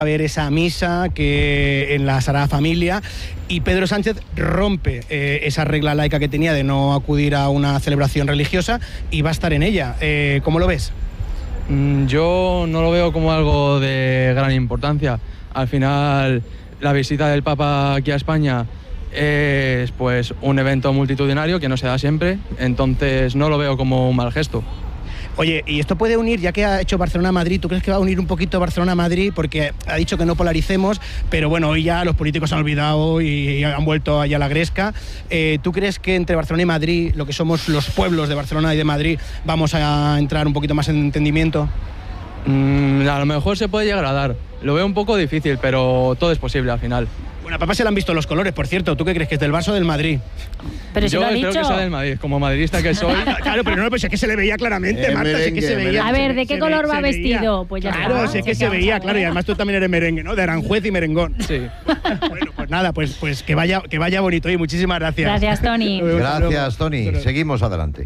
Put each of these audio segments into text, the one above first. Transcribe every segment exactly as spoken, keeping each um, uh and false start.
a ver esa misa que en la Sagrada Familia, y Pedro Sánchez rompe eh, esa regla laica que tenía de no acudir a una celebración religiosa y va a estar en ella. Eh, ¿Cómo lo ves? Mm, yo no lo veo como algo de gran importancia. Al final, la visita del Papa aquí a España es pues un evento multitudinario que no se da siempre, entonces no lo veo como un mal gesto. Oye, y esto puede unir, ya que ha hecho Barcelona-Madrid, ¿tú crees que va a unir un poquito Barcelona-Madrid? Porque ha dicho que no polaricemos, pero bueno, hoy ya los políticos se han olvidado y han vuelto allá a la gresca. Eh, ¿Tú crees que entre Barcelona y Madrid, lo que somos los pueblos de Barcelona y de Madrid, vamos a entrar un poquito más en entendimiento? Mm, a lo mejor se puede llegar a dar. Lo veo un poco difícil, pero todo es posible al final. Bueno, a papá se le han visto los colores, por cierto. ¿Tú qué crees, que es del Barça o del Madrid? Pero si yo lo ha espero dicho. que sea del Madrid, como madridista que soy. Claro, pero no, pues es que se le veía claramente, Eh, Marta, merengue, es que se veía. A ver, ¿de qué se color ve- va se vestido? veía. Pues ya Claro, está. si es que ¿Qué se vamos a veía, ver? claro, y además tú también eres merengue, ¿no? De Aranjuez y merengón. Sí. Bueno, pues nada, pues, pues que vaya, que vaya bonito y muchísimas gracias. Gracias, Tony. Gracias, Tony. Seguimos adelante.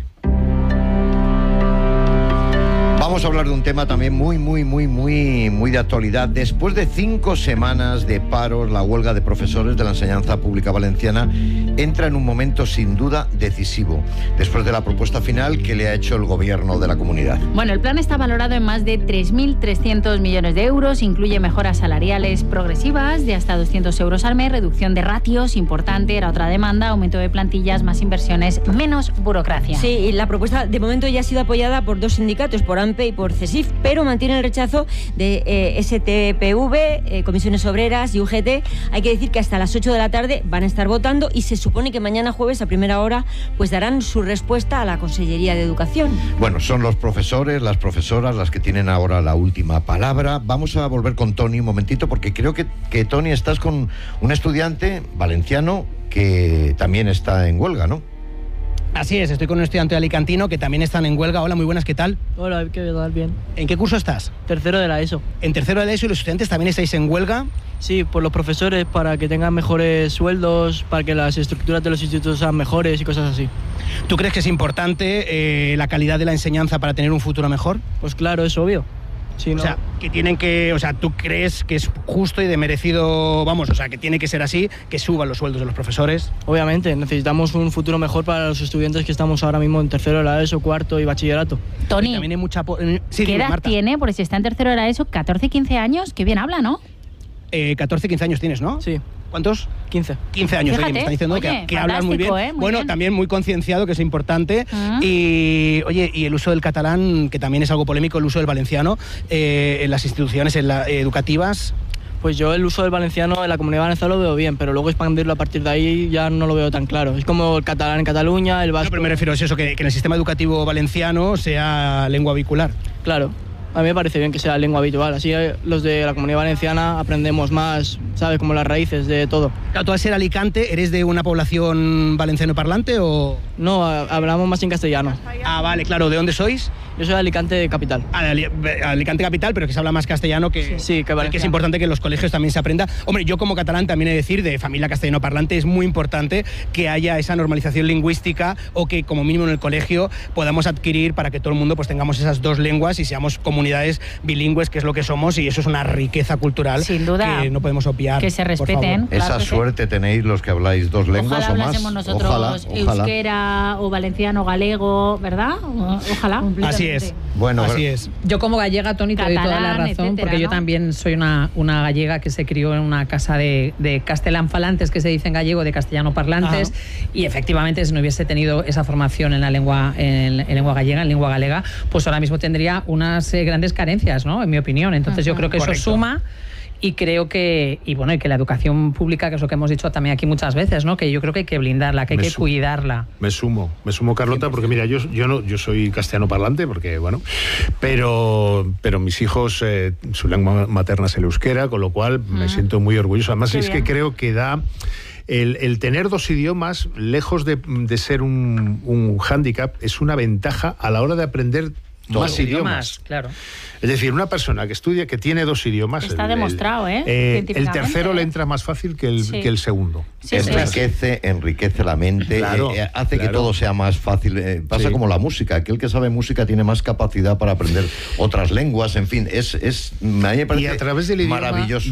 Vamos a hablar de un tema también muy, muy, muy, muy, muy de actualidad. Después de cinco semanas de paros, la huelga de profesores de la enseñanza pública valenciana entra en un momento sin duda decisivo, después de la propuesta final que le ha hecho el gobierno de la comunidad. Bueno, el plan está valorado en más de tres mil trescientos millones de euros, incluye mejoras salariales progresivas de hasta doscientos euros al mes, reducción de ratios, importante, era otra demanda, aumento de plantillas, más inversiones, menos burocracia. Sí, y la propuesta de momento ya ha sido apoyada por dos sindicatos, por AMPE y por CESIF, pero mantiene el rechazo de eh, S T P V, eh, Comisiones Obreras y U G T. Hay que decir que hasta las ocho de la tarde van a estar votando y se supone que mañana jueves a primera hora pues darán su respuesta a la Consellería de Educación. Bueno, son los profesores, las profesoras las que tienen ahora la última palabra. Vamos a volver con Tony un momentito, porque creo que, que Tony, estás con un estudiante valenciano que también está en huelga, ¿no? Así es, estoy con un estudiante alicantino que también están en huelga. Hola, muy buenas, ¿qué tal? Hola, ¿qué tal? Bien. ¿En qué curso estás? Tercero de la ESO. En tercero de la ESO, y los estudiantes también estáis en huelga. Sí, por los profesores, para que tengan mejores sueldos, para que las estructuras de los institutos sean mejores y cosas así. ¿Tú crees que es importante eh, la calidad de la enseñanza para tener un futuro mejor? Pues claro, es obvio. Sí, o ¿no? sea, que tienen que, o sea, ¿tú crees que es justo y de merecido, vamos, o sea, que tiene que ser así, que suban los sueldos de los profesores? Obviamente, necesitamos un futuro mejor para los estudiantes que estamos ahora mismo en tercero de la ESO, cuarto y bachillerato. Tony, también hay mucha po- sí, ¿qué dime, edad Marta. tiene? Porque si está en tercero de la ESO, catorce, quince años, qué bien habla, ¿no? Eh, catorce, quince años tienes, ¿no? Sí. ¿Cuántos? quince. quince años, Fíjate, oye, me están diciendo oye, que, que hablas muy bien. fantástico, ¿eh? Muy bueno, bien. también muy concienciado, que es importante. Ah. Y, oye, y el uso del catalán, que también es algo polémico, el uso del valenciano eh, en las instituciones en la, eh, educativas. Pues yo el uso del valenciano en la Comunidad Valenciana lo veo bien, pero luego expandirlo a partir de ahí ya no lo veo tan claro. Es como el catalán en Cataluña, el vasco... No, pero me refiero a eso, que, que en el sistema educativo valenciano sea lengua vehicular. Claro. A mí me parece bien que sea lengua habitual, así los de la Comunidad Valenciana aprendemos más, ¿sabes? Como las raíces de todo. Claro, tú al ser Alicante, ¿eres de una población valenciano parlante o...? No, a- hablamos más en castellano. Ah, vale, claro, ¿de dónde sois? Yo soy de Alicante capital. Ah, de Ali- Alicante capital, pero que se habla más castellano que... Sí, que que valenciano. es importante que en los colegios también se aprenda. Hombre, yo como catalán también he de decir, de familia castellano parlante, es muy importante que haya esa normalización lingüística o que como mínimo en el colegio podamos adquirir para que todo el mundo pues tengamos esas dos lenguas y seamos comunidades bilingües, que es lo que somos, y eso es una riqueza cultural Sin duda. que no podemos obviar. Que se por respeten. favor. Claro Esa que sí. suerte tenéis los que habláis dos lenguas Ojalá o más. hablásemos nosotros Ojalá, ojalá. euskera o valenciano, galego, ¿verdad? O- Ojalá. Así es. Bueno, Así pero- es. Yo como gallega, Tony, te doy toda la Catalán, razón, etcétera, porque yo ¿no? también soy una, una gallega que se crió en una casa de, de castelán falantes, que se dice en gallego, de castellano parlantes, Ajá. y efectivamente si no hubiese tenido esa formación en la lengua en, en lengua gallega, en lengua galega, pues ahora mismo tendría unas eh, grandes carencias, ¿no? En mi opinión. Entonces Ajá. yo creo que Correcto. eso suma. Y creo que, y bueno, y que la educación pública, que es lo que hemos dicho también aquí muchas veces, ¿no? Que yo creo que hay que blindarla, que hay Me que su- cuidarla. Me sumo, me sumo, Carlota, porque mira, yo, yo no, yo soy castellano parlante, porque bueno, pero, pero mis hijos, eh, su lengua materna es el euskera, con lo cual me siento muy orgulloso. Además, Qué es bien. que creo que da. El, el tener dos idiomas, lejos de, de ser un, un hándicap, es una ventaja a la hora de aprender más idiomas. Claro. Es decir, una persona que estudia, que tiene dos idiomas... Está el- el- demostrado, ¿eh? el Científicamente, tercero ¿eh? le entra más fácil que el, Sí. que el segundo. Sí, sí. enriquece, enriquece la mente, Claro, eh, hace que claro. todo sea más fácil. eh, pasa Sí. como la música, aquel que sabe música tiene más capacidad para aprender otras lenguas, en fin, es, es a mí me Y parece a través del idioma maravilloso.